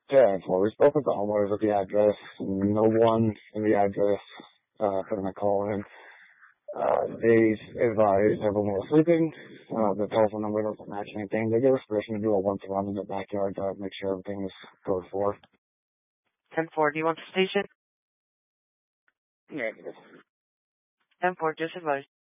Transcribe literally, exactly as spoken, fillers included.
Yeah, well, we spoke with the homeowners at the address. No one in the address uh, put in a call in. Uh, they advised everyone was sleeping. Uh, the telephone number doesn't match anything. They gave us permission to do a once around in the backyard to make sure everything was code for. ten four, do you want the station? Negative. ten four, just advised.